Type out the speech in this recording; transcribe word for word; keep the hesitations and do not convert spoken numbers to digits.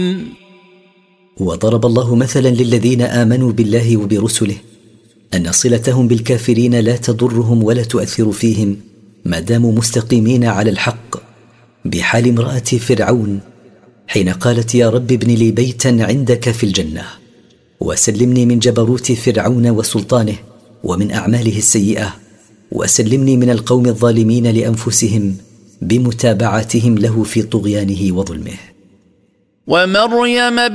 وضرب الله مثلا للذين آمنوا بالله وبرسله أن صلتهم بالكافرين لا تضرهم ولا تؤثر فيهم ما داموا مستقيمين على الحق، بحال امرأة فرعون حين قالت يا رب ابن لي بيتا عندك في الجنة وسلمني من جبروت فرعون وسلطانه ومن أعماله السيئة، وسلمني من القوم الظالمين لأنفسهم بمتابعتهم له في طغيانه وظلمه. ومريم